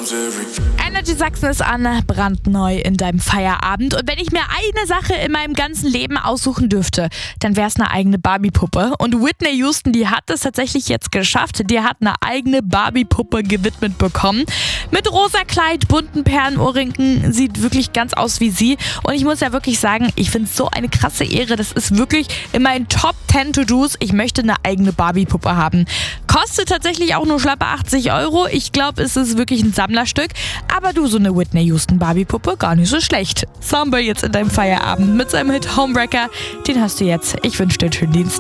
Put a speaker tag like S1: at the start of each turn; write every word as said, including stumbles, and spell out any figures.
S1: Energy Sachsen ist an, brandneu in deinem Feierabend. Und wenn ich mir eine Sache in meinem ganzen Leben aussuchen dürfte, dann wäre es eine eigene Barbie-Puppe. Und Whitney Houston, die hat es tatsächlich jetzt geschafft. Die hat eine eigene Barbie-Puppe gewidmet bekommen. Mit rosa Kleid, bunten Perlenohrringen, sieht wirklich ganz aus wie sie. Und ich muss ja wirklich sagen, ich finde es so eine krasse Ehre. Das ist wirklich in meinen Top zehn To-Dos. Ich möchte eine eigene Barbie-Puppe haben. Kostet tatsächlich auch nur schlappe achtzig Euro. Ich glaube, es ist wirklich ein Sammlerstück. Aber du, so eine Whitney Houston Barbie-Puppe, gar nicht so schlecht. Samba jetzt in deinem Feierabend mit seinem Hit Homewrecker. Den hast du jetzt. Ich wünsche dir einen schönen Dienst.